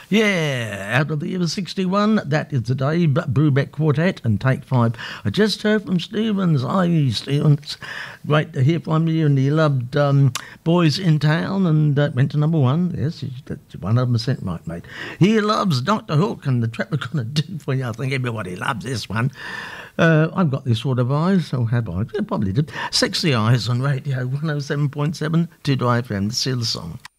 Yeah, out of the year 61, that is the Dave Brubeck Quartet and Take 5. I just heard from Stevens. Hi, Stevens. Great to hear from you. And he loved Boys in Town and went to number 1. Yes, that's 100% right, mate. He loves Dr. Hook and the Trap We're Gonna Do For You. I think everybody loves this one. I've got this sort of eyes, or have I? I probably did. Sexy Eyes on radio 107.7 to FM. See the song.